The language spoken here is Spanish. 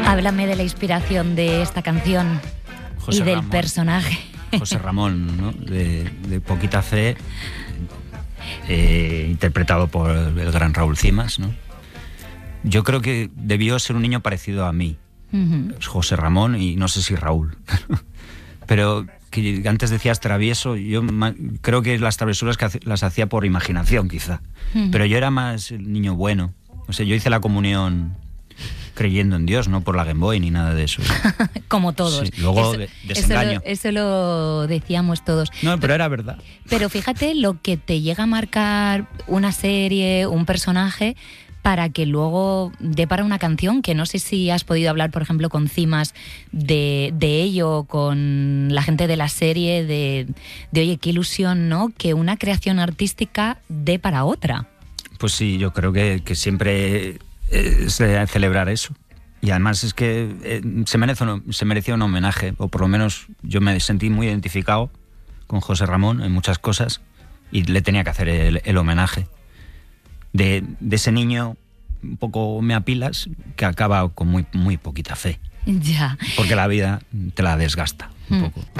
Háblame de la inspiración de esta canción José y del Ramón. personaje. José Ramón, ¿no? De Poquita Fe, interpretado por el gran Raúl Cimas, ¿no? Yo creo que debió ser un niño parecido a mí, José Ramón, y no sé si Raúl. Pero que antes decías travieso, yo creo que las travesuras las hacía por imaginación, quizá. Pero yo era más el niño bueno. O sea, yo hice la comunión creyendo en Dios, no por la Game Boy ni nada de eso. Como todos. Sí, luego desengaño. Eso lo decíamos todos. No, pero era verdad. Pero fíjate lo que te llega a marcar una serie, un personaje, para que luego dé para una canción, que no sé si has podido hablar, por ejemplo, con Cimas de ello, con la gente de la serie, de oye, qué ilusión, ¿no? Que una creación artística dé para otra. Pues sí, yo creo que siempre es de celebrar eso. Y además es que se merecía un homenaje, o por lo menos yo me sentí muy identificado con José Ramón en muchas cosas y le tenía que hacer el homenaje. De ese niño un poco me apilas que acaba con muy poquita fe. Ya. Porque la vida te la desgasta un poco.